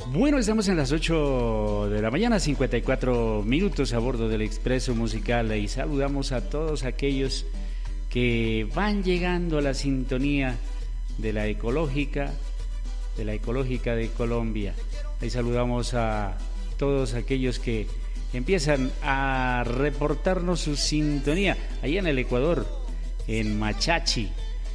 Bueno, estamos en las 8 de la mañana, 54 minutos a bordo del Expreso Musical y saludamos a todos aquellos que van llegando a la sintonía de la ecológica de Colombia. Ahí saludamos a todos aquellos que empiezan a reportarnos su sintonía allá en el Ecuador, en Machachi,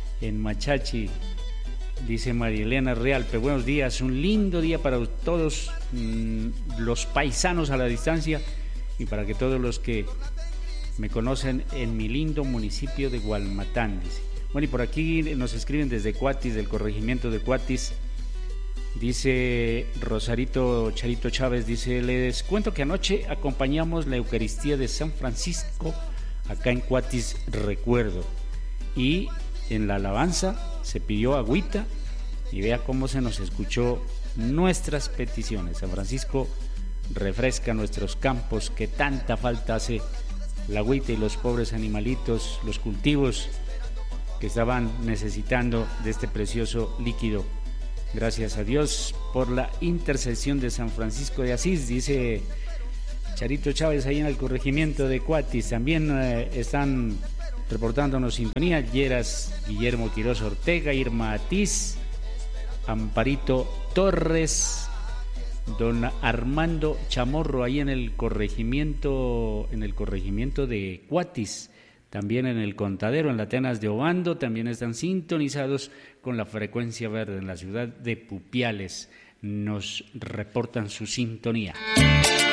dice María Elena Realpe. Buenos días, un lindo día para todos los paisanos a la distancia y para que todos los que me conocen en mi lindo municipio de Gualmatán, dice. Bueno, y por aquí nos escriben desde Cuatis, del corregimiento de Cuatis. Dice Rosarito Charito Chávez, dice: les cuento que anoche acompañamos la Eucaristía de San Francisco acá en Cuatis, recuerdo, y en la alabanza se pidió agüita y vea cómo se nos escuchó nuestras peticiones. San Francisco refresca nuestros campos, que tanta falta hace la agüita y los pobres animalitos, los cultivos que estaban necesitando de este precioso líquido. Gracias a Dios por la intercesión de San Francisco de Asís, dice Charito Chávez ahí en el corregimiento de Cuatis. También están reportándonos sintonía Lleras, Guillermo Quiroz Ortega, Irma Atiz, Amparito Torres, don Armando Chamorro ahí en el corregimiento de Cuatis. También en el Contadero, en la Atenas de Obando, también están sintonizados con la frecuencia verde. En la ciudad de Pupiales nos reportan su sintonía.